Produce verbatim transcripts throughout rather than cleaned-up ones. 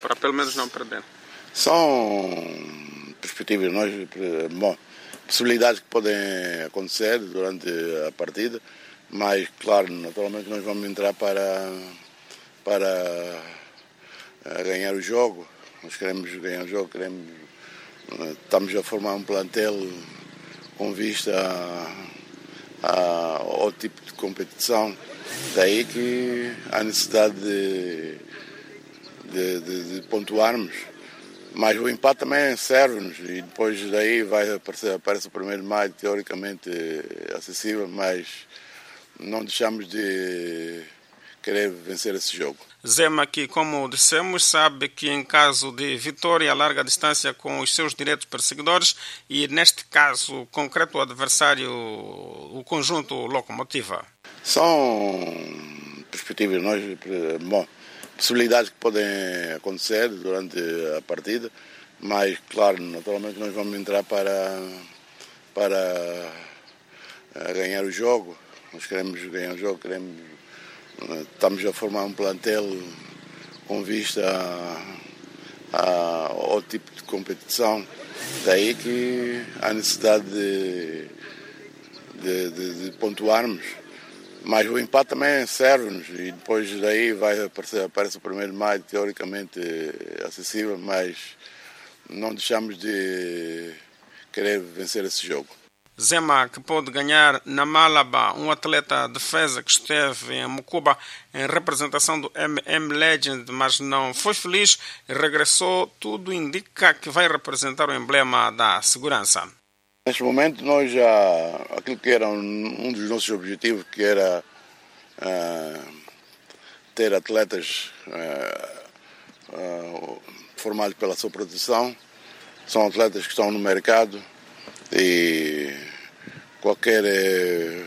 para pelo menos não perder? São perspectivas, nós, bom, possibilidades que podem acontecer durante a partida, mas, claro, naturalmente nós vamos entrar para, para ganhar o jogo. Nós queremos ganhar o jogo, queremos, estamos a formar um plantel com vista a, a, ao tipo de competição. Daí que há necessidade de, de, de, de pontuarmos. Mas o empate também serve-nos e depois daí vai aparecer, aparece o primeiro de maio teoricamente acessível, mas não deixamos de querer vencer esse jogo. Zema, que como dissemos, sabe que em caso de vitória a larga distância com os seus diretos perseguidores e neste caso concreto o adversário, o conjunto Locomotiva. São perspectivas, nós, bom, possibilidades que podem acontecer durante a partida, mas, claro, naturalmente nós vamos entrar para, para ganhar o jogo. Nós queremos ganhar o jogo, queremos, estamos a formar um plantel com vista a, a, ao tipo de competição. Daí que há necessidade de, de, de, de pontuarmos. Mas o empate também serve-nos e depois daí vai aparecer, aparece o primeiro de maio teoricamente acessível, mas não deixamos de querer vencer esse jogo. Zema, que pode ganhar na Malaba, um atleta de defesa que esteve em Mucuba em representação do M M Legend, mas não foi feliz e regressou, tudo indica que vai representar o emblema da segurança. Neste momento nós já, aquilo que era um, um dos nossos objetivos, que era uh, ter atletas uh, uh, formados pela sua produção, são atletas que estão no mercado e qualquer uh,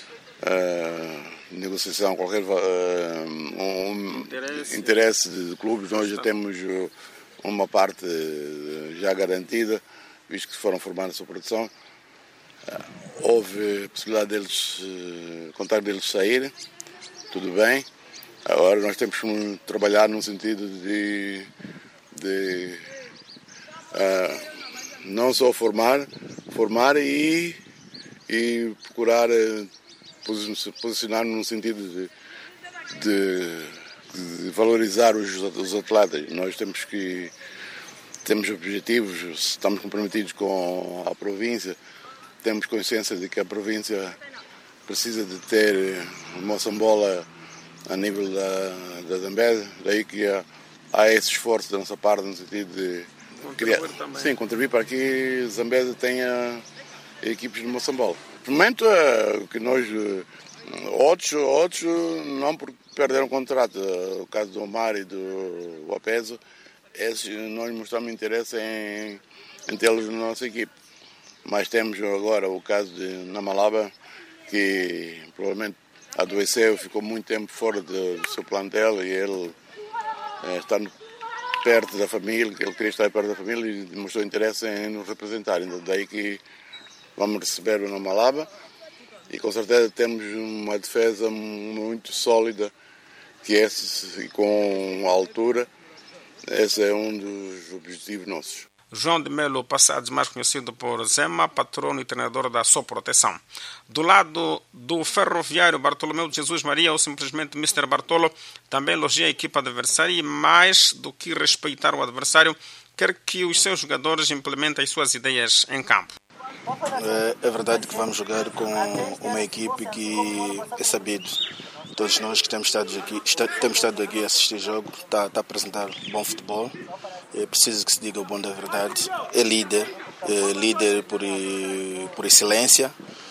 uh, negociação, qualquer uh, um, interesse. interesse de clubes, nós já temos uma parte já garantida, visto que foram formados na sua produção. Houve a possibilidade deles, contar deles saírem, tudo bem. Agora nós temos que trabalhar no sentido de, de uh, não só formar, formar e, e procurar posicionar no sentido de, de, de valorizar os, os atletas. Nós temos que Temos objetivos, estamos comprometidos com a província, temos consciência de que a província precisa de ter Moçambola a nível da, da Zambésia, daí que há, há esse esforço da nossa parte no sentido de criar, sim, contribuir para que Zambésia tenha equipes de Moçambola. No momento é que nós, outros, outros não porque perderam o contrato, o caso do Omar e do Wapeso, esses nós mostramos interesse em, em tê-los na nossa equipe. Mas temos agora o caso de Namalaba, que provavelmente adoeceu, ficou muito tempo fora do, do seu plantel e ele é, está perto da família, que ele queria estar perto da família e demonstrou interesse em nos representar. Então, daí que vamos receber o Namalaba e com certeza temos uma defesa muito sólida, que esse, com a altura, esse é um dos objetivos nossos. João de Melo Passados, mais conhecido por Zema, patrono e treinador da Só Proteção. Do lado do ferroviário Bartolomeu de Jesus Maria, ou simplesmente mister Bartolo, também elogia a equipa adversária e, mais do que respeitar o adversário, quer que os seus jogadores implementem as suas ideias em campo. É, é verdade que vamos jogar com uma equipe que é sabido. Todos nós que temos estado aqui, está, temos estado aqui a assistir o jogo, está, está a apresentar bom futebol. É preciso que se diga o bom da verdade. É líder, é líder por, por excelência.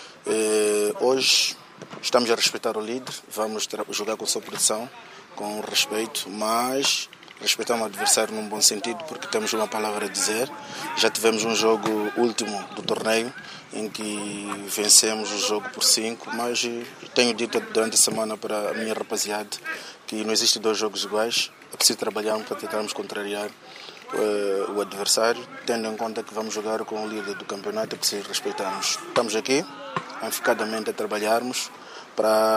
É, hoje estamos a respeitar o líder, vamos jogar com a sua produção, com respeito, mas respeitar o adversário num bom sentido, porque temos uma palavra a dizer. Já tivemos um jogo último do torneio, em que vencemos o jogo por cinco, mas tenho dito durante a semana para a minha rapaziada que não existem dois jogos iguais, é preciso trabalhar para tentarmos contrariar uh, o adversário, tendo em conta que vamos jogar com o líder do campeonato, é preciso respeitarmos. Estamos aqui, enfocadamente a trabalharmos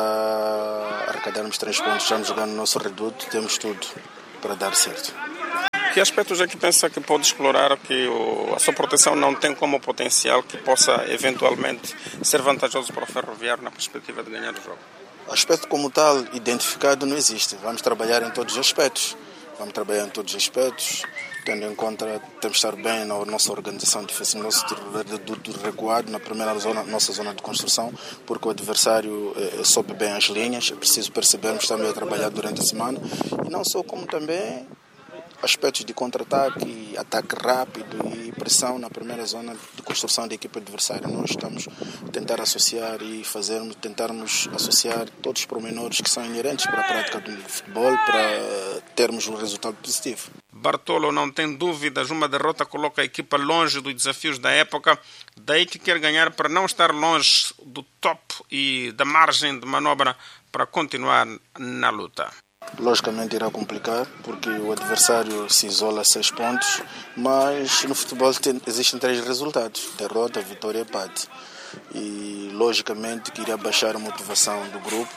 para arrecadarmos três pontos, estamos jogando no nosso reduto, temos tudo para dar certo. Que aspectos é que pensa que pode explorar que o, a sua proteção não tem como potencial que possa eventualmente ser vantajoso para o Ferroviário na perspectiva de ganhar o jogo? Aspecto como tal identificado não existe. Vamos trabalhar em todos os aspectos. Vamos trabalhar em todos os aspectos, tendo em conta temos de estar bem na nossa organização defensiva, no nosso do recuado, na primeira zona, nossa zona de construção, porque o adversário eh, sobe bem as linhas, é preciso percebermos também a trabalhar durante a semana, e não só como também aspectos de contra-ataque, ataque rápido e pressão na primeira zona de construção da equipa adversária. Nós estamos a tentar associar e fazermos, tentarmos associar todos os pormenores que são inerentes para a prática do futebol para termos um resultado positivo. Bartolo não tem dúvidas, uma derrota coloca a equipa longe dos desafios da época, daí que quer ganhar para não estar longe do top e da margem de manobra para continuar na luta. Logicamente irá complicar, porque o adversário se isola a seis pontos, mas no futebol tem, existem três resultados: derrota, vitória e empate. E logicamente que irá baixar a motivação do grupo,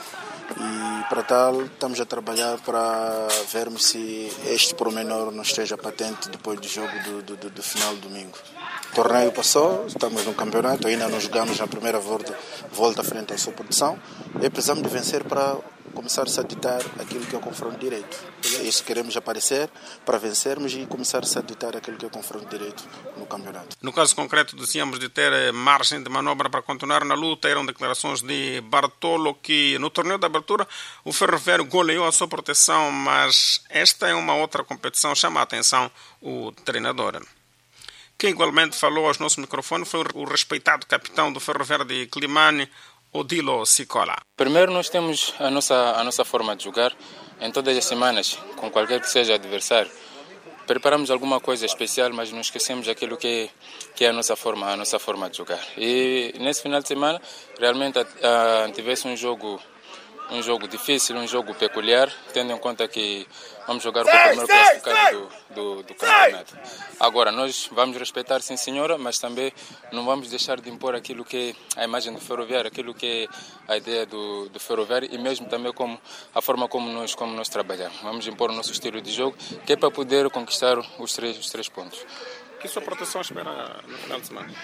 e para tal estamos a trabalhar para vermos se este pormenor não esteja patente depois do jogo do, do, do final do domingo. O torneio passou, estamos no campeonato, ainda não jogamos na primeira volta, volta frente à sua produção, e precisamos de vencer para começar-se a ditar aquilo que é o confronto direito. É isso que queremos aparecer para vencermos e começar-se a ditar aquilo que é o confronto direito no campeonato. No caso concreto, dizíamos de ter margem de manobra para continuar na luta. Eram declarações de Bartolo, que no torneio de abertura o Ferroviário goleou a sua proteção, mas esta é uma outra competição, chama a atenção o treinador. Quem igualmente falou aos nossos microfones foi o respeitado capitão do Ferroviário de Climane, Odilo Sicola. Primeiro, nós temos a nossa, a nossa forma de jogar. Em todas as semanas, com qualquer que seja o adversário, preparamos alguma coisa especial, mas não esquecemos aquilo que, que é a nossa forma, a nossa forma de jogar. E nesse final de semana, realmente a, a, tivesse um jogo, um jogo difícil, um jogo peculiar, tendo em conta que vamos jogar com o primeiro classificado do, do, do campeonato. Agora, nós vamos respeitar, sim senhora, mas também não vamos deixar de impor aquilo que é a imagem do Ferroviário, aquilo que é a ideia do, do Ferroviário e mesmo também como a forma como nós, como nós trabalhamos. Vamos impor o nosso estilo de jogo, que é para poder conquistar os três, os três pontos. Que sua proteção espera no final de semana?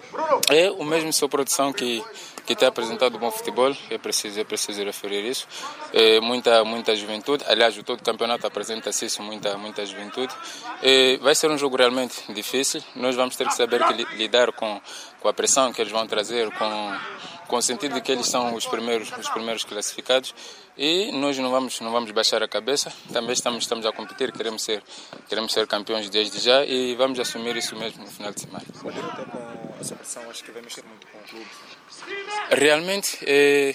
É o mesmo sua produção que que tem apresentado bom futebol, é preciso, é preciso referir isso. É muita, muita juventude, aliás, o todo campeonato apresenta-se isso, muita, muita juventude. É, vai ser um jogo realmente difícil, nós vamos ter que saber que lidar com, com a pressão que eles vão trazer, com, com o sentido de que eles são os primeiros, os primeiros classificados. E nós não vamos, não vamos baixar a cabeça, também estamos, estamos a competir, queremos ser, queremos ser campeões desde já e vamos assumir isso mesmo no final de semana. Uma derrota com essa pressão, acho que vai mexer muito com o clube. Realmente, é,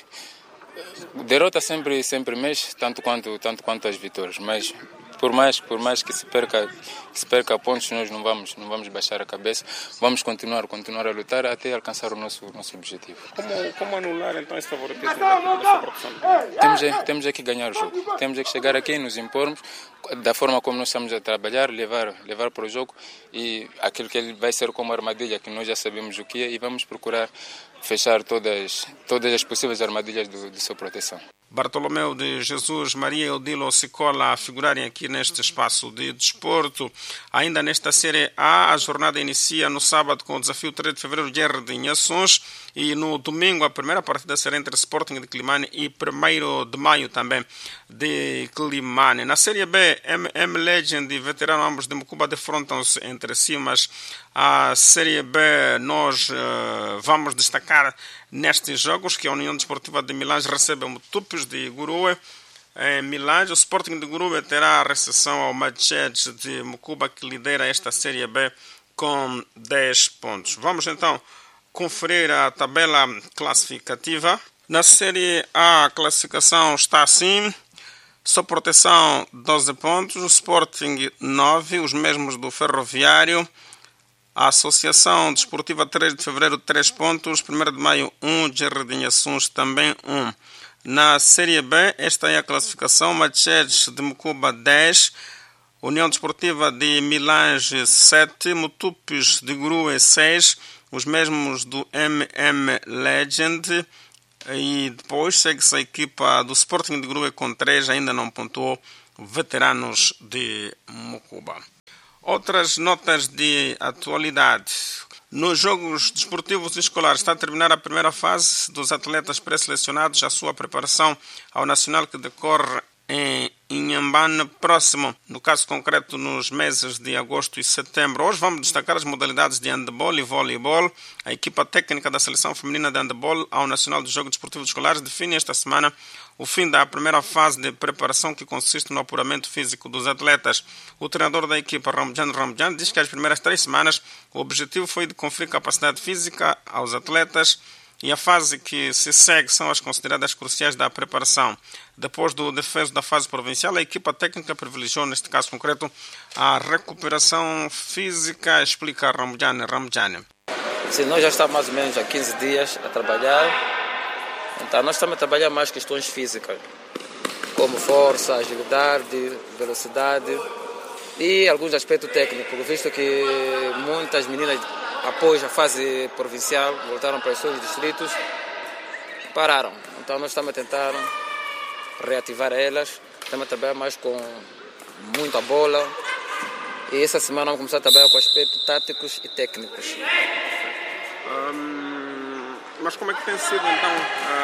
derrota sempre, sempre mexe, tanto quanto, tanto quanto as vitórias, mas por mais, por mais que se perca, que se perca pontos, nós não vamos, não vamos baixar a cabeça, vamos continuar, continuar a lutar até alcançar o nosso, nosso objetivo. Como, como anular então esse favoritismo da produção? Temos é, temos é que ganhar o jogo, temos é que chegar aqui e nos impormos da forma como nós estamos a trabalhar, levar, levar para o jogo e aquilo que ele vai ser como armadilha, que nós já sabemos o que é e vamos procurar fechar todas, todas as possíveis armadilhas do, de sua proteção. Bartolomeu de Jesus Maria e Odilo Sicola a figurarem aqui neste espaço de desporto. Ainda nesta Série A, a jornada inicia no sábado com o desafio três de fevereiro de R de Inhações e no domingo a primeira partida será entre Sporting de Climane e primeiro de maio também de Climane. Na Série B, M M Legend e Veterano ambos de Mucuba defrontam-se entre si, mas a Série B nós uh, vamos destacar nestes jogos que a União Desportiva de Milães recebe o Mutupes de Gurue. Em Milães, o Sporting de Gurue terá a recepção ao Machetes de Mucuba, que lidera esta Série B com dez pontos. Vamos então conferir a tabela classificativa. Na Série A, a classificação está assim: Só Proteção doze pontos, o Sporting nove, os mesmos do Ferroviário. A Associação Desportiva três de fevereiro, três pontos. primeiro de maio, um. G R de Inhações, também um. Na Série B, esta é a classificação: Machetes de Mucuba, dez. União Desportiva de Milães, sete. Mutupes de Gurue, seis. Os mesmos do M M Legend. E depois segue-se a equipa do Sporting de Gurue com três. Ainda não pontuou Veteranos de Mucuba. Outras notas de atualidade. Nos Jogos Desportivos Escolares está a terminar a primeira fase dos atletas pré-selecionados, a sua preparação ao Nacional que decorre em Inhambane próximo, no caso concreto nos meses de agosto e setembro. Hoje vamos destacar as modalidades de handebol e voleibol. A equipa técnica da Seleção Feminina de Handebol ao Nacional dos Jogos Desportivos Escolares define esta semana o fim da primeira fase de preparação que consiste no apuramento físico dos atletas. O treinador da equipa, Ramjan Ramjan, diz que as primeiras três semanas o objetivo foi de conferir capacidade física aos atletas e a fase que se segue são as consideradas cruciais da preparação. Depois do defeso da fase provincial, a equipa técnica privilegiou, neste caso concreto, a recuperação física, explica Ramjan Ramjan. Sim, nós já estamos mais ou menos há quinze dias a trabalhar. Então, nós estamos a trabalhar mais questões físicas, como força, agilidade, velocidade e alguns aspectos técnicos, visto que muitas meninas, após a fase provincial, voltaram para os seus distritos, pararam. Então, nós estamos a tentar reativar elas, estamos a trabalhar mais com muita bola e essa semana vamos começar a trabalhar com aspectos táticos e técnicos. Um... Mas como é que tem sido, então,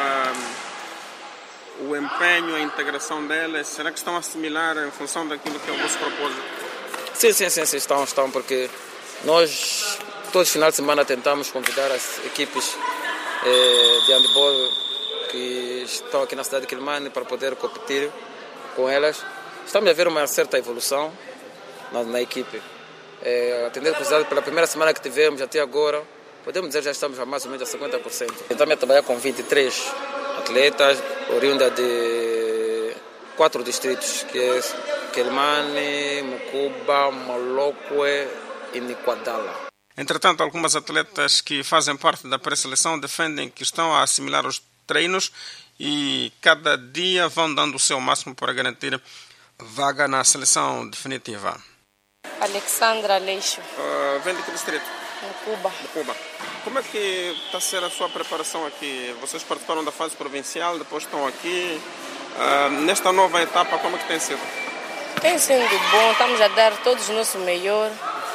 uh, o empenho, a integração delas? Será que estão a assimilar em função daquilo que é o vosso propósito? Sim, sim, sim, sim, estão, estão, porque nós, todos os finais de semana, tentamos convidar as equipes eh, de handebol que estão aqui na cidade de Quelimane para poder competir com elas. Estamos a ver uma certa evolução na, na equipe. Eh, atendendo pela primeira semana que tivemos até agora, podemos dizer que já estamos a mais ou menos a cinquenta por cento. Estamos a trabalhar com vinte e três atletas, oriunda de quatro distritos, que é Quelimane, Mucuba, Malokwe e Niquadala. Entretanto, algumas atletas que fazem parte da pré-seleção defendem que estão a assimilar os treinos e cada dia vão dando o seu máximo para garantir vaga na seleção definitiva. Alexandra Aleixo. Uh, vem de que distrito? No Cuba. No Cuba. Como é que está a ser a sua preparação aqui? Vocês participaram da fase provincial, depois estão aqui. Uh, nesta nova etapa, como é que tem sido? Tem sido bom, estamos a dar todos o nosso melhor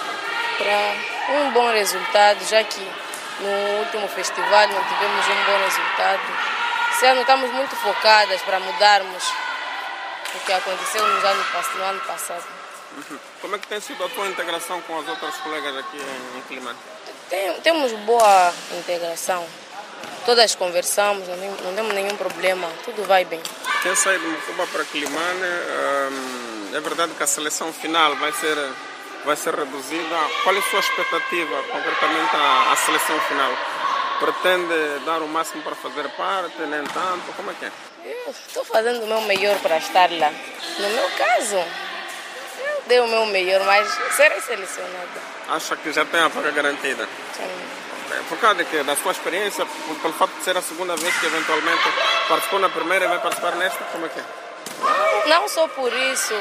para um bom resultado, já que no último festival não tivemos um bom resultado. Esse ano estamos muito focadas para mudarmos o que aconteceu no ano, no ano passado. Uhum. Como é que tem sido a tua integração com as outras colegas aqui em, em Quelimane? Tem, temos boa integração. Todas conversamos, não, tem, não temos nenhum problema, tudo vai bem. Quem sai de Mucuba para Quelimane, hum, é verdade que a seleção final vai ser, vai ser reduzida. Qual é a sua expectativa, concretamente, à, à seleção final? Pretende dar o máximo para fazer parte, nem tanto? Como é que é? Eu estou fazendo o meu melhor para estar lá. No meu caso, eu dei o meu melhor, mas serei selecionada. Acha que já tem a vaga garantida? Sim. Por causa de que, da sua experiência, pelo fato de ser a segunda vez que eventualmente participou na primeira e vai participar nesta, como é que é? Não, não só por isso.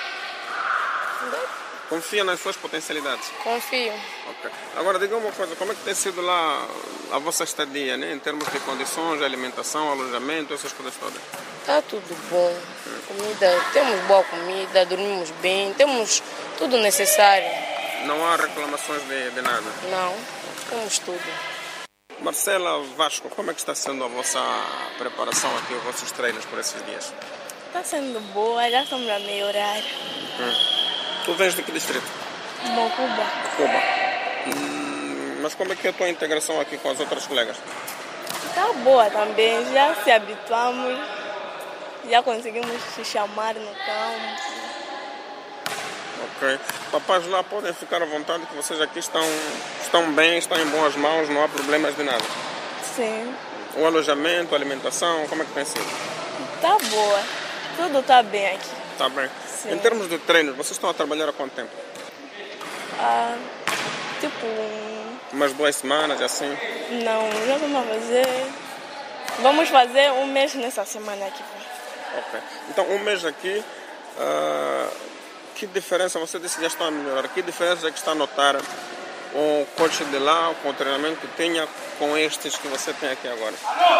Confia nas suas potencialidades? Confio. Okay. Agora, diga uma coisa, como é que tem sido lá a vossa estadia, né? Em termos de condições, alimentação, alojamento, essas coisas todas? Está tudo bom. Hum. Comida, temos boa comida, dormimos bem, temos tudo necessário. Não há reclamações de, de nada? Não, temos tudo. Marcela Vasco, como é que está sendo a vossa preparação aqui, os vossos treinos por esses dias? Está sendo boa, já estamos a melhorar. Hum. Tu vens de que distrito? Mocuba. Cuba. Hum, mas como é que é a tua integração aqui com as outras colegas? Está boa também, já se habituamos, já conseguimos se chamar no campo. Ok. Papais lá podem ficar à vontade que vocês aqui estão, estão bem, estão em boas mãos, não há problemas de nada? Sim. O alojamento, a alimentação, como é que tem sido? Está boa, tudo está bem aqui. Está bem. Sim. Em termos de treinos, vocês estão a trabalhar há quanto tempo? Ah, tipo... Umas duas semanas, assim? Não, já vamos fazer... Vamos fazer um mês nessa semana aqui. Ok. Então, um mês aqui, uh, que diferença, você disse que já está a melhorar, que diferença é que está a notar o coach de lá, com o treinamento que tinha, com estes que você tem aqui agora?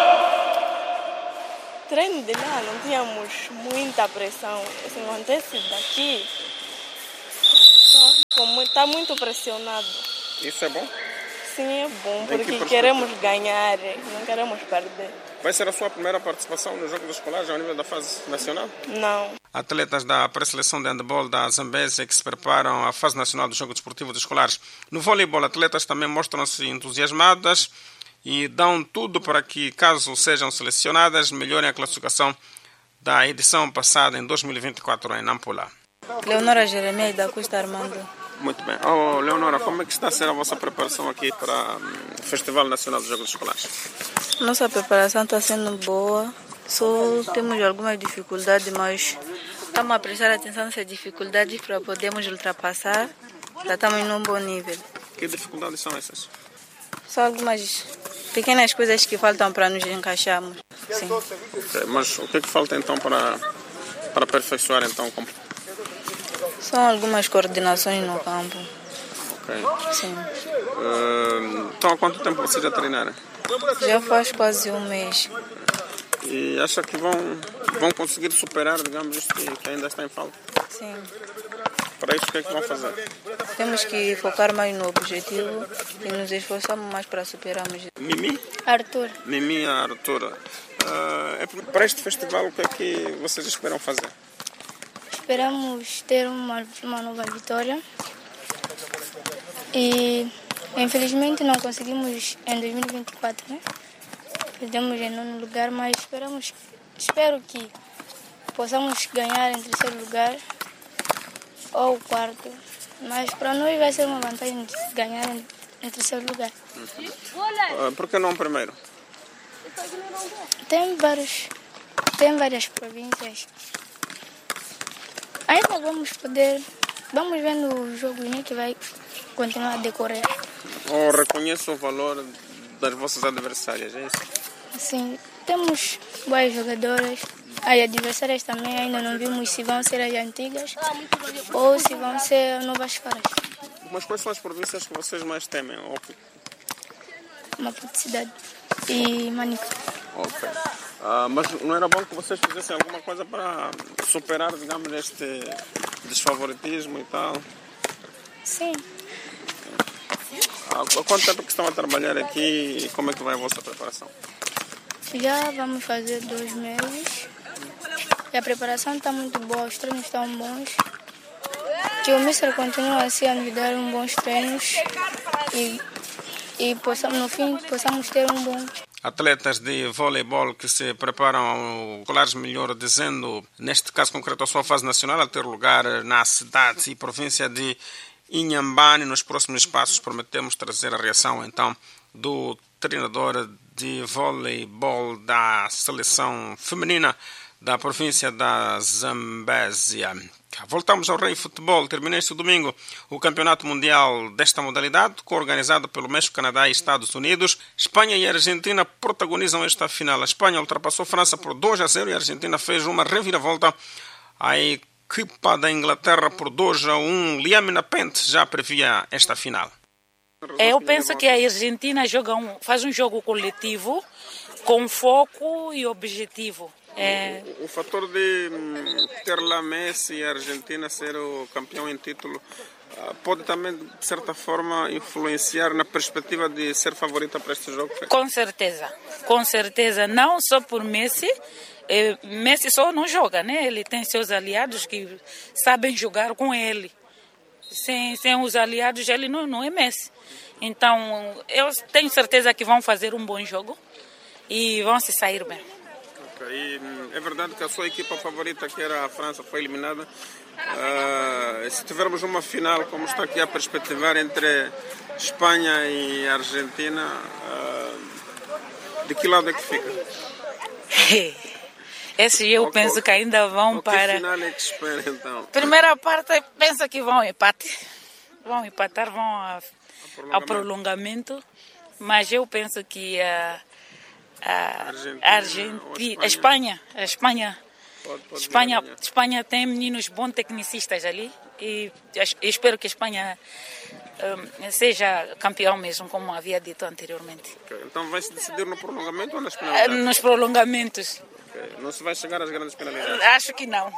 Treino de lá não tínhamos muita pressão. Isso acontece daqui. Está muito pressionado. Isso é bom? Sim, é bom, Em que porque perspectiva? queremos ganhar, não queremos perder. Vai ser a sua primeira participação no jogo dos escolares ao nível da fase nacional? Não. Atletas da pré-seleção de handball da Zambésia que se preparam à fase nacional do jogo desportivo dos escolares. No voleibol, atletas também mostram-se entusiasmadas e dão tudo para que, caso sejam selecionadas, melhorem a classificação da edição passada em dois mil e vinte e quatro em Nampula. Leonora Jeremias da Costa Armando. Muito bem. Oh, Leonora, como é que está a ser a vossa preparação aqui para o Festival Nacional dos Jogos Escolares? Nossa preparação está sendo boa, só temos algumas dificuldades, mas estamos a prestar atenção nessas dificuldades para podermos ultrapassar. Já estamos em um bom nível. Que dificuldades são essas? São algumas pequenas coisas que faltam para nos encaixarmos. Sim. Okay. Mas o que é que falta então para, para aperfeiçoar então? Como... São algumas coordenações no campo. Ok. Sim. Uh, então há quanto tempo vocês já treinaram? Já faz quase um mês. E acha que vão, vão conseguir superar, digamos, isto que, que ainda está em falta? Sim. Para isso o que é que vão fazer? Temos que focar mais no objetivo e nos esforçarmos mais para superarmos. Mimi? Arthur. Mimi Arthur. Uh, é para este festival o que é que vocês esperam fazer? Esperamos ter uma, uma nova vitória e infelizmente não conseguimos em dois mil e vinte e quatro, né? Perdemos em nono lugar, mas esperamos, espero que possamos ganhar em terceiro lugar ou quarto. Mas para nós vai ser uma vantagem ganhar em, em terceiro lugar. Uhum. Uh, por que não primeiro? Tem vários, tem várias províncias. Ainda vamos poder, vamos vendo o jogo, né, que vai continuar a decorrer. Oh, reconheço o valor das vossas adversárias, é isso? Sim, temos boas jogadoras. As adversárias também ainda não vimos se vão ser as antigas ou se vão ser novas caras. Mas quais são as províncias que vocês mais temem? Maputo Cidade e Manica. Ok. Uh, mas não era bom que vocês fizessem alguma coisa para superar, digamos, este desfavoritismo e tal? Sim. Há uh, quanto tempo que estão a trabalhar aqui e como é que vai a vossa preparação? Já vamos fazer dois meses. E a preparação está muito boa, os treinos estão bons. Que o mister continue assim a nos dar um bons treinos e, e possamos, no fim possamos ter um bom... Atletas de voleibol que se preparam ao Escolares Melhor, dizendo, neste caso concreto, a sua fase nacional, a ter lugar na cidade e província de Inhambane. Nos próximos passos prometemos trazer a reação, então, do treinador de voleibol da seleção feminina da província da Zambésia. Voltamos ao Rei Futebol. Termina este domingo o Campeonato Mundial desta modalidade, co-organizado pelo México, Canadá e Estados Unidos. Espanha e Argentina protagonizam esta final. A Espanha ultrapassou a França por dois a zero e a Argentina fez uma reviravolta à equipa da Inglaterra por dois a um. Liamina Pente já previa esta final. Eu penso que a Argentina joga um, faz um jogo coletivo com foco e objetivo. É... O, o fator de hum, ter lá Messi e a Argentina ser o campeão em título uh, pode também, de certa forma, influenciar na perspectiva de ser favorita para este jogo? Com certeza, com certeza. Não só por Messi. Eh, Messi só não joga, né? Ele tem seus aliados que sabem jogar com ele. Sem, sem os aliados, ele não, não é Messi. Então, eu tenho certeza que vão fazer um bom jogo e vão se sair bem. E é verdade que a sua equipa favorita, que era a França, foi eliminada. Uh, se tivermos uma final, como está aqui a perspectivar, entre Espanha e Argentina, uh, de que lado é que fica? Esse eu penso que ainda vão para... Que final é que espera, então? Primeira parte, penso que vão empate. Vão empatar, vão a, prolongamento. ao prolongamento. Mas eu penso que... Uh, A Argentina, Argentina, a Espanha, a Espanha, pode, pode Espanha, Espanha tem meninos bons tecnicistas ali e espero que a Espanha um, seja campeão mesmo, como havia dito anteriormente. Okay. Então vai se decidir no prolongamento ou nas penalidades? Nos prolongamentos. Okay. Não se vai chegar às grandes penalidades? Acho que não.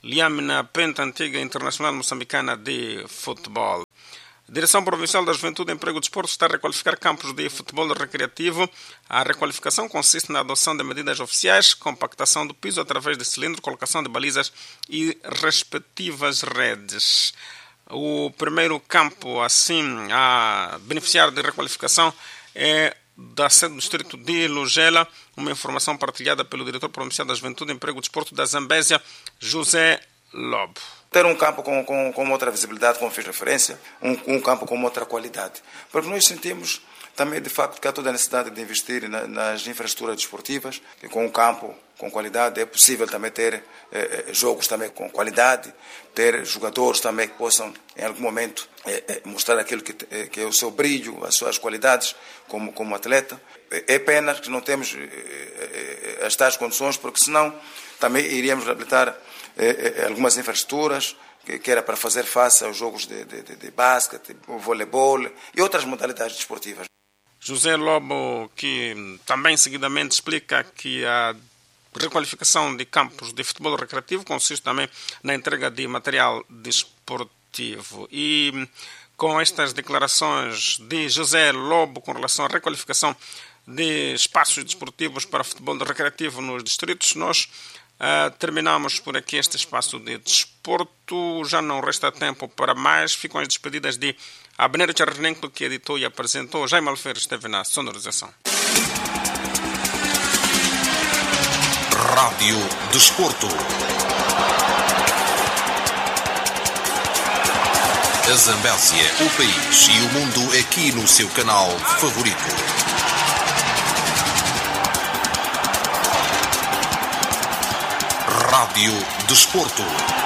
Liamina Penta, antiga Internacional Moçambicana de Futebol. A Direção Provincial da Juventude, Emprego e Desporto está a requalificar campos de futebol recreativo. A requalificação consiste na adoção de medidas oficiais, compactação do piso através de cilindro, colocação de balizas e respectivas redes. O primeiro campo, assim, a beneficiar de requalificação é da sede do distrito de Lugela, uma informação partilhada pelo diretor provincial da Juventude, Emprego e Desporto da Zambésia, José Lobo. Ter um campo com, com, com outra visibilidade, como fiz referência, um, um campo com outra qualidade. Porque nós sentimos também, de facto, que há toda a necessidade de investir na, nas infraestruturas desportivas, que com um campo com qualidade é possível também ter eh, jogos também com qualidade, ter jogadores também que possam, em algum momento, eh, eh, mostrar aquilo que, eh, que é o seu brilho, as suas qualidades como, como atleta. É pena que não temos eh, eh, as tais condições, porque senão também iríamos reabilitar eh, eh, algumas infraestruturas, que, que era para fazer face aos jogos de, de, de, de basquete, voleibol e outras modalidades desportivas. José Lobo, que também seguidamente explica que a requalificação de campos de futebol recreativo consiste também na entrega de material desportivo. E com estas declarações de José Lobo com relação à requalificação de espaços desportivos para futebol recreativo nos distritos, nós uh, terminamos por aqui este espaço de desporto. Já não resta tempo para mais. Ficam as despedidas de Abner Tchernenko, que editou e apresentou. Jaime Alferes esteve na sonorização. Rádio Desporto. A Zambésia, o país e o mundo aqui no seu canal favorito. Rádio Desporto.